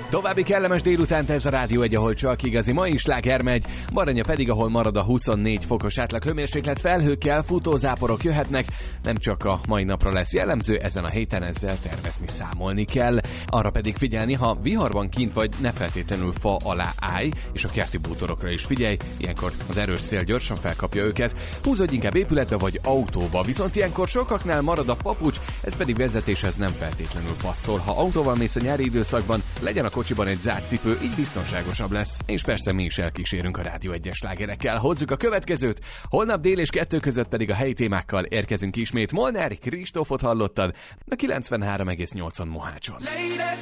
További kellemes délutánt ez a Rádió 1, ahol csak igazi mai sláger megy, Baranya pedig, ahol marad a 24 fokos átlag hőmérséklet, felhőkkel, futózáporok jöhetnek, nem csak a mai napra lesz jellemző, ezen a héten ezzel tervezni, számolni kell. Arra pedig figyelni, ha viharban kint vagy, ne feltétlenül fa alá állj, és a kerti bútorokra is figyelj, ilyenkor az erős szél gyorsan felkapja őket. Húzódj inkább épületbe vagy autóba, viszont ilyenkor sokaknál marad a papucs, ez pedig vezetéshez nem feltétlenül passzol. Ha autóval mész a nyári időszakban, legyen a kocsiban egy zárt cipő, így biztonságosabb lesz. És persze mi is elkísérünk a Rádió 1-es slágerekkel. Hozzuk a következőt, holnap dél és 2 között pedig a helyi témákkal érkezünk ismét. Molnár Kristófot hallottad a 93,8-on Mohácson.